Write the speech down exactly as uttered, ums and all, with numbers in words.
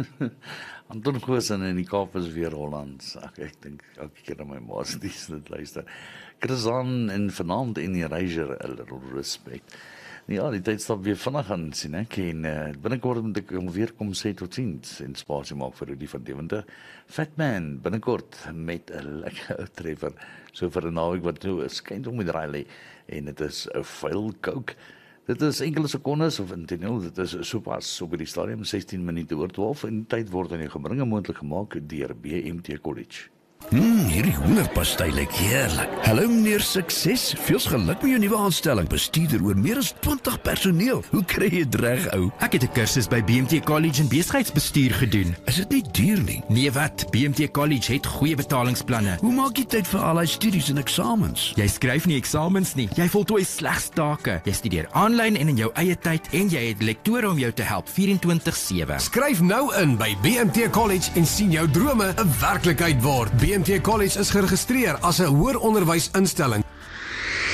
Anton Goosen in die Kaap is weer Hollands. Ag, ek dink elke keer aan my ma's dis dit luister. Chrisan en vanaand en die reiger, hulle respek. Ja, die tyd stap weer vinnig aan sien ek en uh, binnekort moet ek weer kom sê tot ziens en spasie maak vir die van Deventer. Fatman binnekort met 'n lekker treffer. So vir 'n naweek wat nou skyn om met draai en dit is 'n vuil coke. Dit is enkele sekondes of intendeel, dit is so pas op die stadium sestien minute oor twaalf en tyd word aan jou gebringe moontlik gemaak deur B M T College. Mmm, hierdie hoenderpastei lyk heerlik. Hallo meneer Sukses, veels geluk met jou nuwe aanstelling. Bestuurder oor meer as twintig personeel. Hoe kry jy dit reg, ou? Ek het 'n kursus by B M T College in besigheidsbestuur gedoen. Is dit nie duur nie? Nee wat, B M T College het goeie betalingsplanne. Hoe maak jy tyd vir al die studies en eksamens? Jy skryf nie eksamens nie. Jy voltooi slegs take. Jy studeer aanlyn en in jou eie tyd en jy het lektore om jou te help vyf-en-twintig sewe. Skryf nou in by B M T College en sien jou drome 'n werklikheid word. B M T College is geregistreer as 'n hoër onderwysinstelling